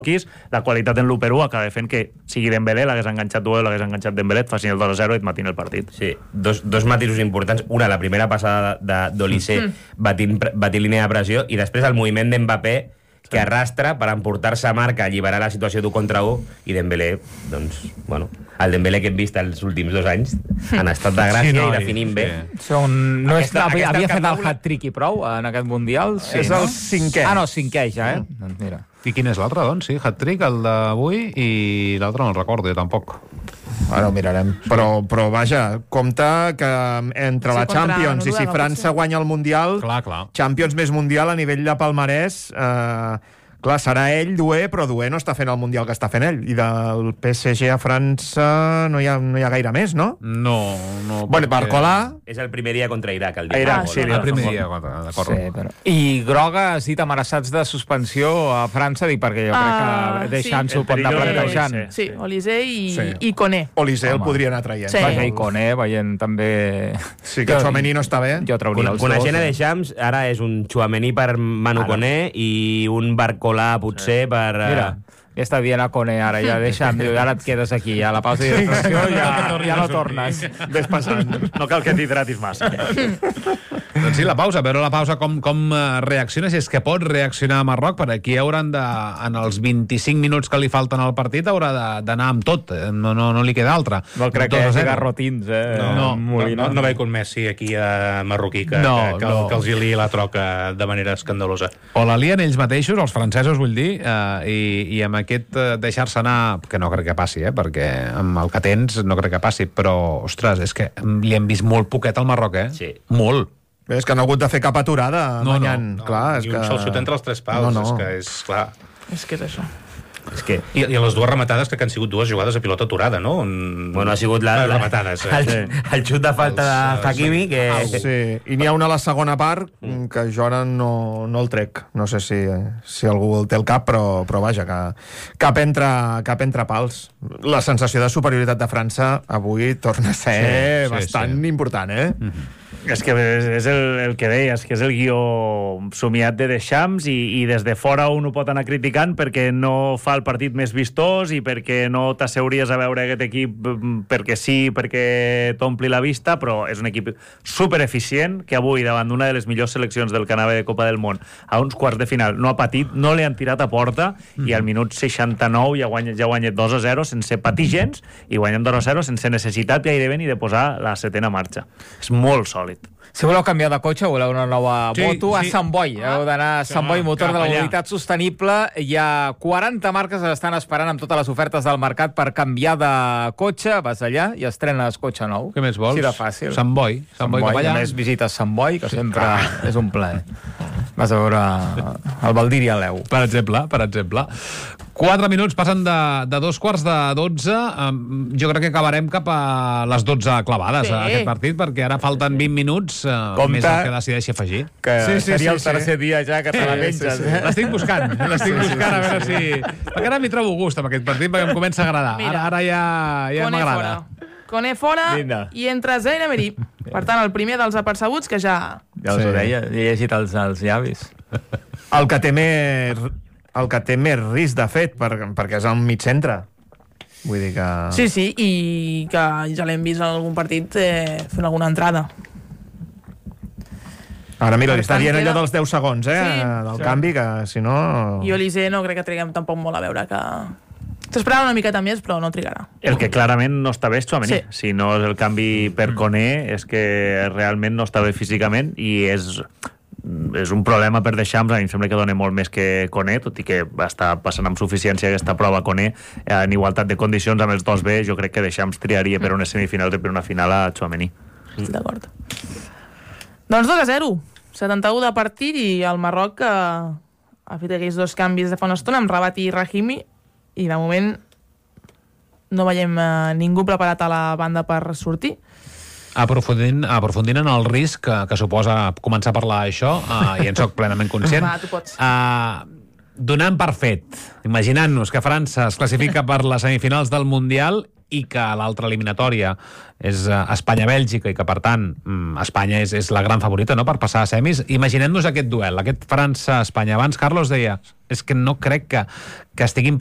la qualitat en l'1-1 acaba fent que sigui Dembélé, l'hagués enganxat tu o l'hagués enganxat Dembélé, et facin el 2-0 i et matin el partit. Sí, dos matisos importants. Una, la primera passada d'Olise batint línia de pressió, i després el moviment d'Mbappé que arrastra per emportar-se a marca, alliberar la situació d'1 contra 1, i Dembélé, doncs, bueno, el Dembélé que hem vist els últims 2 anys en estat de gràcia i definint bé. Havia fet el hat-trick i prou en aquest Mundial? És el 5è. Ah, no, 5è ja, Doncs mira. I quin és l'altre, doncs? Sí, hat-trick, el d'avui, i l'altre no el recordo, jo tampoc. Ara ho mirarem. Però vaja, compte que entre la Champions i si França guanya el Mundial, Champions més Mundial a nivell de palmarès, clar, serà ell Doué, però Doué no està fent el Mundial que està fent ell. I del PSG a França no hi ha gaire més, no? No. Bueno, Barcola... És el primer dia contra Iraq, el dia. El primer dia, d'acord. Sí, però... I Groga ha dit amenaçats de suspensió a França, dic, perquè jo crec que deixant s'ho pot anar plantejant. Sí, Olise i Koné. Olise el podria anar traient. Vaja, i Koné veient també... Sí, que Tchouaméni no està bé. Jo trauria els dos. Coneixent a Deschamps, ara és un Tchouaméni per Manu Koné i un Barcola potser per... Mira, ja està dient a Koné ara, ja deixa'm, ara et quedes aquí, a la pausa d'hidratació ja no tornes. Ves passant, no cal que t'hidratis massa. Doncs sí, la pausa, veure la pausa com reacciona, si és que pot reaccionar a Marroc, per aquí hauran de, en els 25 minuts que li falten al partit, haurà d'anar amb tot, no li queda altra. No crec que hi hagi garrotins, No veig un Messi aquí a marroquí que els hi liï la troca de manera escandalosa. O la lien ells mateixos, els francesos, vull dir, i amb aquest deixar-se anar, que no crec que passi, perquè amb el que tens no crec que passi, però, ostres, és que li hem vist molt poquet al Marroc, Sí. Molt. És que no ha hagut de fer cap aturada. No, ni un sol xut entre els 3 paus. És que és clar. És que és això. I les dues rematades que han sigut dues jugades a pilota aturada, no? Bueno, ha sigut rematades. El xut de falta de Hakimi, que... Sí, i n'hi ha una a la segona part que jo ara no el trec. No sé si algú el té al cap, però vaja, que cap entre pals. La sensació de superioritat de França avui torna a ser bastant important, És que és el que deies, que és el guió somiat de Deschamps i des de fora un ho pot anar criticant perquè no fa el partit més vistós i perquè no t'asseuries a veure aquest equip perquè sí, perquè t'ompli la vista, però és un equip supereficient que avui, davant d'una de les millors seleccions del que anava de Copa del Món a uns quarts de final, no ha patit, no li han tirat a porta i al minut 69 ja guanya 2-0 sense patir gens i guanyen 2-0 sense necessitat gairebé ni de posar la setena marxa. És molt sòlid. Si voleu canviar de cotxe, voleu una nova moto, a Sant Boi. Heu d'anar a Sant Boi, motor de la mobilitat sostenible. Hi ha 40 marques que estan esperant amb totes les ofertes del mercat per canviar de cotxe. Vas allà i estrenes cotxe nou. Què més vols? Sí, de fàcil. Sant Boi cap allà. A més, visites Sant Boi, que sempre és un plaer. Vas a veure el Valdir i l'Eu. Per exemple. 4 minuts passen de 2:45. Jo crec que acabarem cap a les 12 clavades a aquest partit, perquè ara falten 20 minuts, més el que decideixi afegir. Que seria el tercer dia ja que te la menges. L'estic buscant a veure si... Perquè ara m'hi trobo gust amb aquest partit, perquè em comença a agradar. Ara ja m'agrada. Koné fora i entra Zaire Emery. Per tant, el primer dels apercebuts que ja... Ja us ho deia, he llegit els llavis. El que té més risc, de fet, perquè és al mig centre. Vull dir que... Sí, i que ja l'hem vist en algun partit fent alguna entrada. Ara, mira, li està dient allò dels 10 segons, del canvi, que si no... I Olise no crec que triguem tampoc molt a veure que... S'esperava una miqueta més, però no trigarà. El que clarament no està bé és Tchouaméni. Si no és el canvi per Koné, és que realment no està bé físicament i és un problema per Deschamps. A mi em sembla que dona molt més que Koné, tot i que està passant amb suficiència aquesta prova Koné en igualtat de condicions amb els dos B. Jo crec que Deschamps triaria per unes semifinals i per una final a Tchouaméni. D'acord. Doncs 2-0. 71 de partit i el Marroc ha fet aquells dos canvis de fa una estona amb Rabat i Rahimi, i de moment no veiem ningú preparat a la banda per sortir. Aprofundint en el risc que suposa començar a parlar d'això, i en soc plenament conscient. Va, tu pots. Donant per fet, imaginant-nos que França es classifica per les semifinals del Mundial i que l'altra eliminatòria és Espanya-Bèlgica i que, per tant, Espanya és la gran favorita, no?, per passar a semis. Imaginem-nos aquest duel, aquest França-Espanya. Abans Carlos deia, és que no crec que estiguin